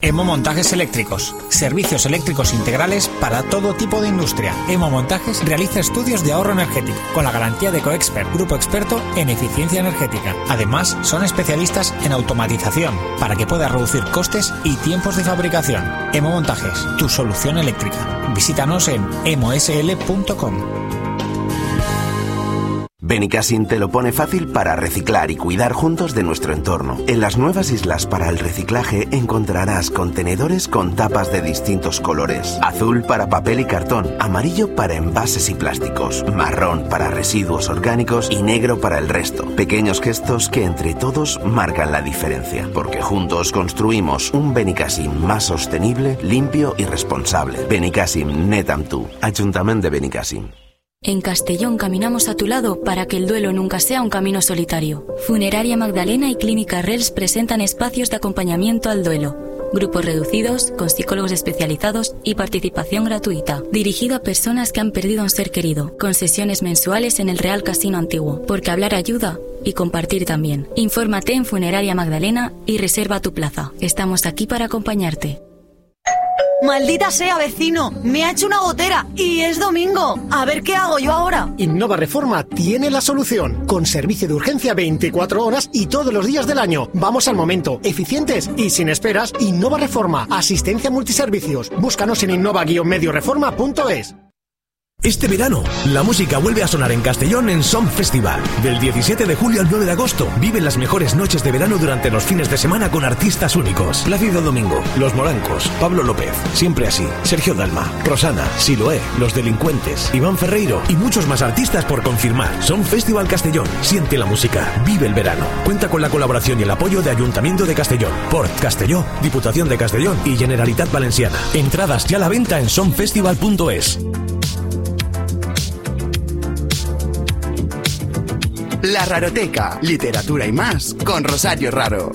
Emo Montajes Eléctricos. Servicios eléctricos integrales para todo tipo de industria. Emo Montajes realiza estudios de ahorro energético con la garantía de EcoExpert, grupo experto en eficiencia energética. Además, son especialistas en automatización para que puedas reducir costes y tiempos de fabricación. Emo Montajes, tu solución eléctrica. Visítanos en emosl.com. Benicassim te lo pone fácil para reciclar y cuidar juntos de nuestro entorno. En las nuevas islas para el reciclaje encontrarás contenedores con tapas de distintos colores. Azul para papel y cartón, amarillo para envases y plásticos, marrón para residuos orgánicos y negro para el resto. Pequeños gestos que entre todos marcan la diferencia, porque juntos construimos un Benicassim más sostenible, limpio y responsable. Benicassim, net amb tu. Ayuntamiento de Benicassim. En Castellón caminamos a tu lado para que el duelo nunca sea un camino solitario. Funeraria Magdalena y Clínica Rels presentan espacios de acompañamiento al duelo. Grupos reducidos, con psicólogos especializados y participación gratuita. Dirigido a personas que han perdido a un ser querido, con sesiones mensuales en el Real Casino Antiguo. Porque hablar ayuda y compartir también. Infórmate en Funeraria Magdalena y reserva tu plaza. Estamos aquí para acompañarte. ¡Maldita sea, vecino! Me ha hecho una gotera y es domingo. A ver qué hago yo ahora. Innova Reforma tiene la solución. Con servicio de urgencia 24 horas y todos los días del año. Vamos al momento, eficientes y sin esperas. Innova Reforma, asistencia multiservicios. Búscanos en innova-medioreforma.es. Este verano, la música vuelve a sonar en Castellón en Som Festival. Del 17 de julio al 9 de agosto, vive las mejores noches de verano durante los fines de semana con artistas únicos. Plácido Domingo, Los Morancos, Pablo López, Siempre Así, Sergio Dalma, Rosana, Siloé, Los Delincuentes, Iván Ferreiro y muchos más artistas por confirmar. Som Festival Castellón. Siente la música. Vive el verano. Cuenta con la colaboración y el apoyo de Ayuntamiento de Castellón, Port Castelló, Diputación de Castellón y Generalitat Valenciana. Entradas ya a la venta en somfestival.es. La Raroteca, literatura y más, con Rosario Raro.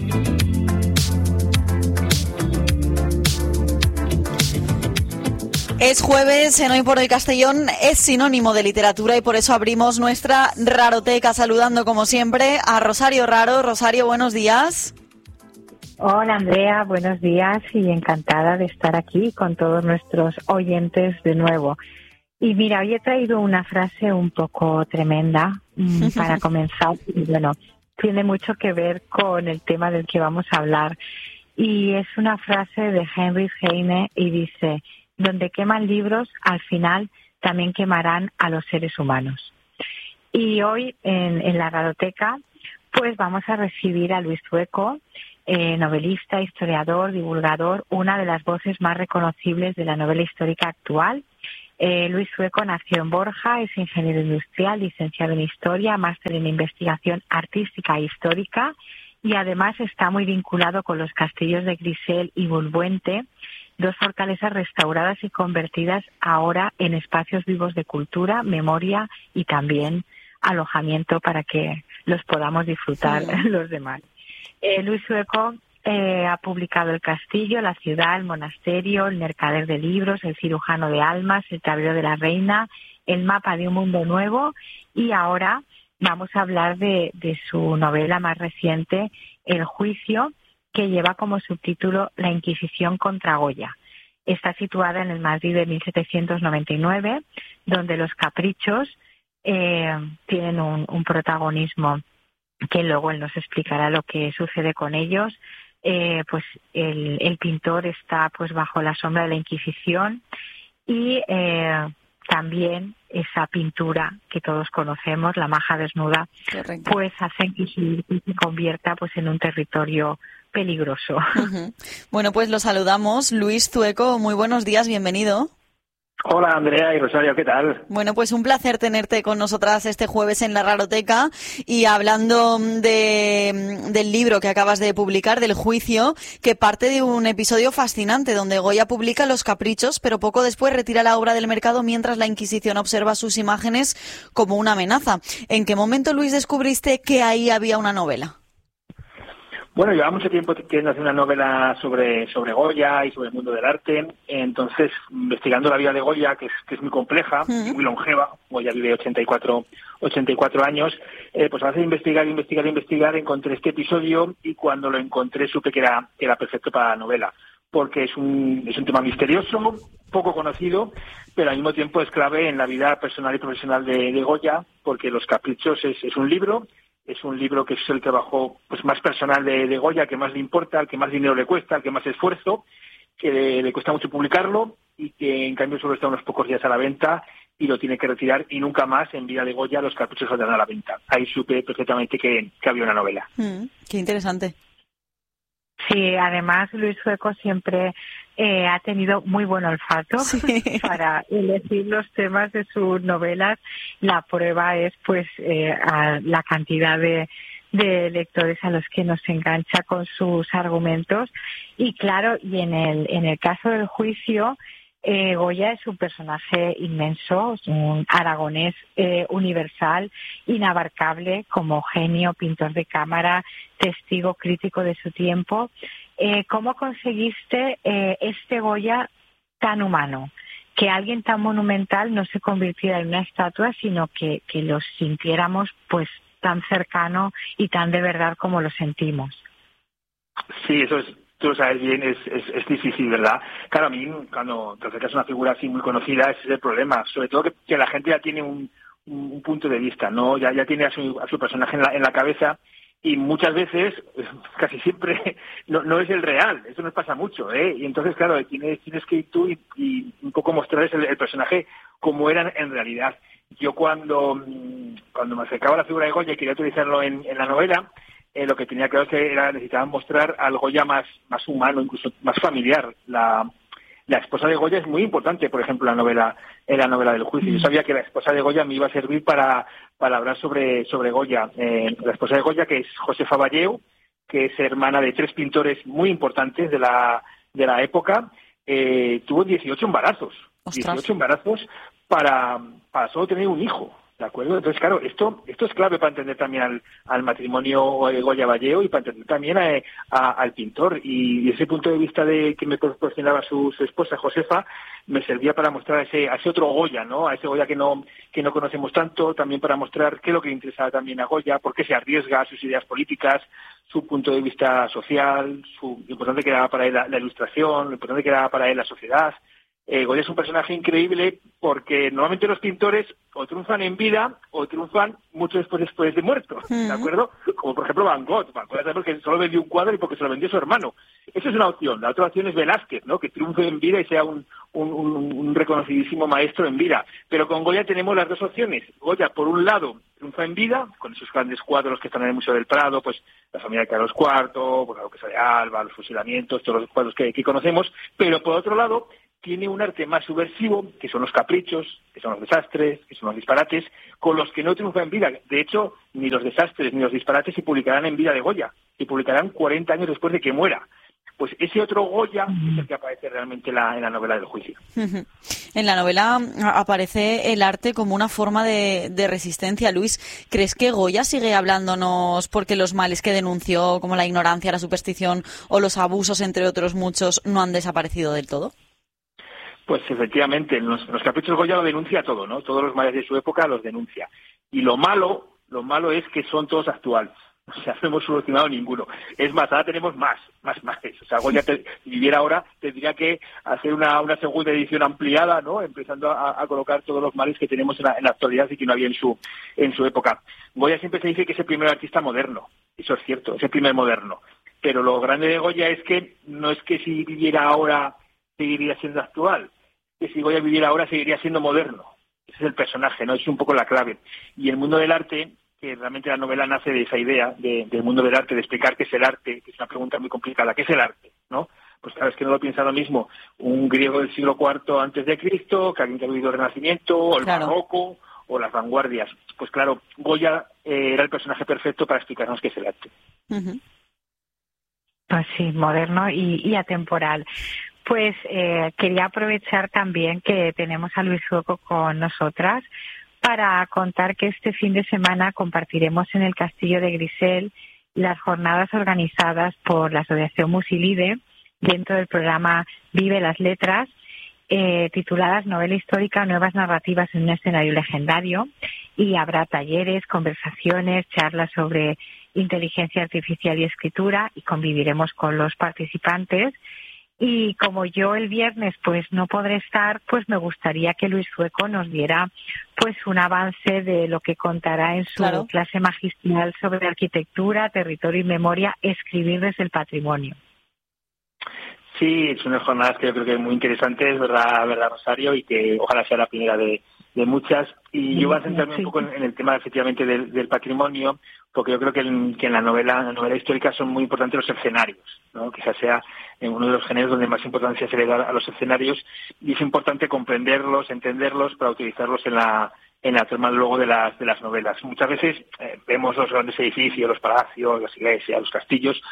Es jueves, en Hoy por el Castellón es sinónimo de literatura y por eso abrimos nuestra Raroteca saludando como siempre a Rosario Raro. Rosario, buenos días. Hola Andrea, buenos días y encantada de estar aquí con todos nuestros oyentes de nuevo. Y mira, hoy he traído una frase un poco tremenda para comenzar. Y bueno, tiene mucho que ver con el tema del que vamos a hablar. Y es una frase de Heinrich Heine y dice: donde queman libros, al final también quemarán a los seres humanos. Y hoy en la Raroteca, pues vamos a recibir a Luis Zueco, novelista, historiador, divulgador, una de las voces más reconocibles de la novela histórica actual. Luis Zueco nació en Borja, es ingeniero industrial, licenciado en Historia, máster en Investigación Artística e Histórica y además está muy vinculado con los castillos de Grisel y Bulbuente, dos fortalezas restauradas y convertidas ahora en espacios vivos de cultura, memoria y también alojamiento para que los podamos disfrutar los demás. Luis Zueco ha publicado El Castillo, La Ciudad, El Monasterio, El Mercader de Libros, El Cirujano de Almas, El Tablero de la Reina, El Mapa de un Mundo Nuevo y ahora vamos a hablar de su novela más reciente, El Juicio, que lleva como subtítulo La Inquisición contra Goya. Está situada en el Madrid de 1799, donde los caprichos tienen un protagonismo que luego él nos explicará lo que sucede con ellos. Pues el pintor está pues bajo la sombra de la Inquisición y también esa pintura que todos conocemos, la maja desnuda, correcto, pues hacen que se convierta pues en un territorio peligroso. Uh-huh. Bueno, pues lo saludamos. Luis Zueco, muy buenos días, bienvenido. Hola Andrea y Rosario, ¿qué tal? Bueno, pues un placer tenerte con nosotras este jueves en la Raroteca y hablando del libro que acabas de publicar, del Juicio, que parte de un episodio fascinante donde Goya publica Los Caprichos, pero poco después retira la obra del mercado mientras la Inquisición observa sus imágenes como una amenaza. ¿En qué momento, Luis, descubriste que ahí había una novela? Bueno, llevaba mucho tiempo queriendo hacer una novela sobre Goya y sobre el mundo del arte. Entonces, investigando la vida de Goya, que es muy compleja y muy longeva, Goya vive 84 años, pues a base de investigar, encontré este episodio y cuando lo encontré supe que era perfecto para la novela, porque es un tema misterioso, poco conocido, pero al mismo tiempo es clave en la vida personal y profesional de Goya, porque Los Caprichos es un libro que es el trabajo pues más personal de Goya, que más le importa, al que más dinero le cuesta, al que más esfuerzo, que le cuesta mucho publicarlo y que en cambio solo está unos pocos días a la venta y lo tiene que retirar y nunca más en vida de Goya Los Caprichos saldrán a la venta. Ahí supe perfectamente que había una novela. Qué interesante. Sí, además Luis Sueco siempre ha tenido muy buen olfato para elegir los temas de sus novelas. La prueba es pues a la cantidad de lectores a los que nos engancha con sus argumentos. Y claro, y en el caso del juicio, Goya es un personaje inmenso, un aragonés universal, inabarcable, como genio, pintor de cámara, testigo crítico de su tiempo. ¿Cómo conseguiste este Goya tan humano? Que alguien tan monumental no se convirtiera en una estatua, sino que lo sintiéramos pues tan cercano y tan de verdad como lo sentimos. Sí, eso es. Tú lo sabes bien, es difícil, ¿verdad? Claro, a mí, cuando te acercas a una figura así muy conocida, ese es el problema. Sobre todo que la gente ya tiene un punto de vista, ¿no? Ya tiene a su personaje en la cabeza y muchas veces, casi siempre, no es el real. Eso nos pasa mucho, ¿eh? Y entonces, claro, tienes que ir tú y un poco mostrarles el personaje como era en realidad. Yo cuando me acercaba a la figura de Goya y quería utilizarlo en la novela, lo que tenía claro es que necesitaban mostrar algo ya más humano, incluso más familiar. La esposa de Goya es muy importante, por ejemplo, en la novela del juicio. Yo sabía que la esposa de Goya me iba a servir para hablar sobre Goya. La esposa de Goya, que es Josefa Valleu, que es hermana de 3 pintores muy importantes de la época, tuvo 18 embarazos. ¡Ostras! 18 embarazos para solo tener un hijo. ¿De acuerdo? Entonces, claro, esto es clave para entender también al matrimonio Goya Valleu y para entender también al pintor. Y ese punto de vista de que me proporcionaba su esposa, Josefa, me servía para mostrar a ese otro Goya, ¿no? A ese Goya que no conocemos tanto, también para mostrar qué es lo que le interesaba también a Goya, por qué se arriesga, sus ideas políticas, su punto de vista social, lo importante que era para él la ilustración, lo importante que era para él la sociedad. Goya es un personaje increíble porque normalmente los pintores o triunfan en vida o triunfan mucho después de muertos, ¿de acuerdo? Como por ejemplo Van Gogh. Van Gogh sabemos que solo vendió un cuadro y porque se lo vendió su hermano. Esa es una opción. La otra opción es Velázquez, ¿no? Que triunfe en vida y sea un reconocidísimo maestro en vida. Pero con Goya tenemos las dos opciones. Goya, por un lado, triunfa en vida, con esos grandes cuadros que están en el Museo del Prado, pues la familia de Carlos IV, pues la Duquesa de Alba, los fusilamientos, todos los cuadros que conocemos. Pero por otro lado, tiene un arte más subversivo, que son los caprichos, que son los desastres, que son los disparates, con los que no triunfa en vida. De hecho, ni los desastres ni los disparates se publicarán en vida de Goya, se publicarán 40 años después de que muera. Pues ese otro Goya es el que aparece realmente en la novela del juicio. En la novela aparece el arte como una forma de resistencia. Luis, ¿crees que Goya sigue hablándonos porque los males que denunció, como la ignorancia, la superstición o los abusos, entre otros muchos, no han desaparecido del todo? Pues efectivamente, en los caprichos Goya lo denuncia todo, ¿no? Todos los males de su época los denuncia. Y lo malo es que son todos actuales. O sea, no hemos solucionado ninguno. Es más, ahora tenemos más males. O sea, Goya, si viviera ahora, tendría que hacer una segunda edición ampliada, ¿no? Empezando a colocar todos los males que tenemos en la actualidad y que no había en su época. Goya siempre se dice que es el primer artista moderno. Eso es cierto, es el primer moderno. Pero lo grande de Goya es que no es que si viviera ahora seguiría siendo actual, que si Goya viviera ahora seguiría siendo moderno. Ese es el personaje, ¿no? Es un poco la clave. Y el mundo del arte, que realmente la novela nace de esa idea del mundo del arte, de explicar qué es el arte, que es una pregunta muy complicada. ¿Qué es el arte? ¿No? Pues claro, es que no lo piensa lo mismo un griego del siglo IV antes de Cristo, que alguien que ha vivido el Renacimiento, o el Barroco, o las vanguardias. Pues claro, Goya era el personaje perfecto para explicarnos qué es el arte. Uh-huh. Pues sí, moderno y atemporal. Pues quería aprovechar también que tenemos a Luis Sueco con nosotras para contar que este fin de semana compartiremos en el Castillo de Grisel las jornadas organizadas por la Asociación Musilide dentro del programa Vive las Letras, tituladas Novela Histórica, Nuevas Narrativas en un Escenario Legendario, y habrá talleres, conversaciones, charlas sobre inteligencia artificial y escritura, y conviviremos con los participantes. Y como yo el viernes pues no podré estar, pues me gustaría que Luis Sueco nos diera pues un avance de lo que contará en su clase magistral sobre arquitectura, territorio y memoria, escribir desde el patrimonio. Sí, es unas jornadas que yo creo que muy interesantes, ¿verdad, Rosario? Y que ojalá sea la primera de muchas. Y yo voy a centrarme un poco en el tema, efectivamente, del patrimonio, porque yo creo que en la novela histórica son muy importantes los escenarios, ¿no? Quizás sea uno de los géneros donde más importancia se le da a los escenarios, y es importante comprenderlos, entenderlos, para utilizarlos en la trama luego de las novelas. Muchas veces vemos los grandes edificios, los palacios, las iglesias, los castillos,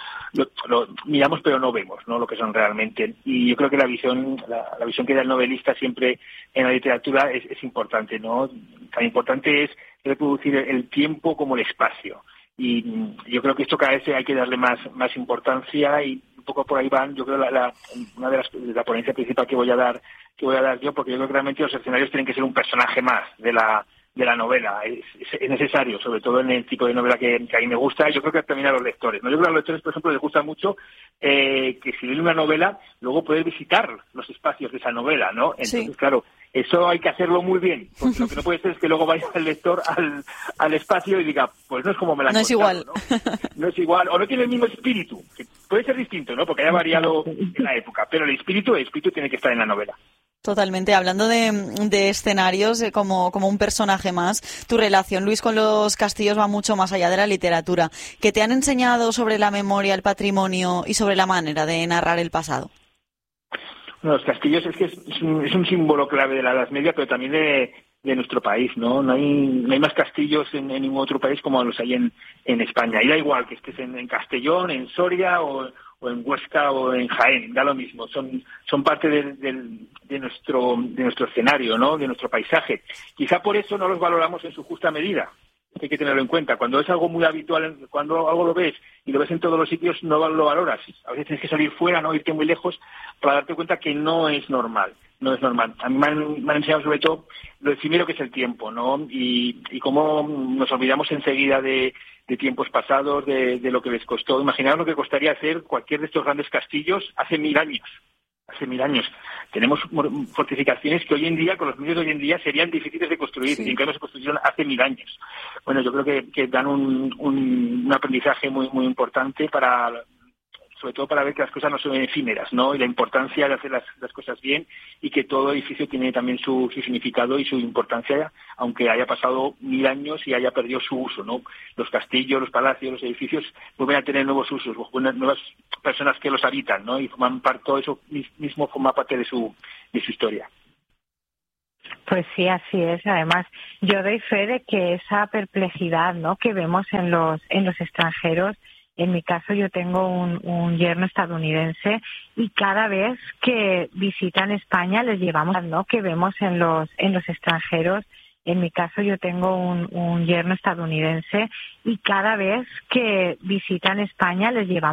lo miramos pero no vemos, ¿no?, lo que son realmente. Y yo creo que la visión que da el novelista siempre en la literatura es importante, ¿no? Tan importante es reproducir el tiempo como el espacio. Y yo creo que esto cada vez hay que darle más importancia, y un poco por ahí van, yo creo, una de la ponencia principal que voy a dar yo, porque yo creo que realmente los escenarios tienen que ser un personaje más de la novela. Es necesario, sobre todo en el tipo de novela que a mí me gusta, y yo creo que también a los lectores, ¿no? Yo creo que a los lectores, por ejemplo, les gusta mucho que si leen una novela, luego poder visitar los espacios de esa novela, ¿no? Entonces, claro, eso hay que hacerlo muy bien, porque lo que no puede ser es que luego vaya el lector al espacio y diga, pues no es como me la han contado, igual. No es igual, o no tiene el mismo espíritu, que puede ser distinto, ¿no?, porque haya variado en la época, pero el espíritu tiene que estar en la novela. Totalmente. Hablando de escenarios como un personaje más, tu relación, Luis, con los castillos va mucho más allá de la literatura. ¿Qué te han enseñado sobre la memoria, el patrimonio y sobre la manera de narrar el pasado? Bueno, los castillos es que es un símbolo clave de la Edad Media, pero también de nuestro país, ¿no? No hay más castillos en ningún otro país como los hay en España. Y da igual que estés en Castellón, en Soria o en Huesca o en Jaén, da lo mismo. Son parte de nuestro escenario, ¿no?, de nuestro paisaje. Quizá por eso no los valoramos en su justa medida. Hay que tenerlo en cuenta. Cuando es algo muy habitual, cuando algo lo ves y lo ves en todos los sitios, no lo valoras. A veces tienes que salir fuera, no irte muy lejos, para darte cuenta que no es normal. No es normal. A mí me han enseñado sobre todo lo efímero que es el tiempo, ¿no? Y cómo nos olvidamos enseguida de tiempos pasados, de lo que les costó. Imaginaos lo que costaría hacer cualquier de estos grandes castillos hace 1000 años. Hace 1000 años. Tenemos fortificaciones que hoy en día, con los medios de hoy en día, serían difíciles de construir, y en cambio se construyeron hace 1000 años. Bueno, yo creo que dan un aprendizaje muy, muy importante sobre todo para ver que las cosas no son efímeras, ¿no? Y la importancia de hacer las cosas bien, y que todo edificio tiene también su significado y su importancia, aunque haya pasado 1000 años y haya perdido su uso, ¿no? Los castillos, los palacios, los edificios vuelven a tener nuevos usos, nuevas personas que los habitan, ¿no? Y forman parte, todo eso mismo forma parte de su historia. Pues sí, así es. Además, yo doy fe de que esa perplejidad, ¿no?, que vemos en los extranjeros. En mi caso, yo tengo un yerno estadounidense, y cada vez que visitan España les llevamos, ¿no?, que vemos en los extranjeros. En mi caso, yo tengo un yerno estadounidense, y cada vez que visitan España les llevamos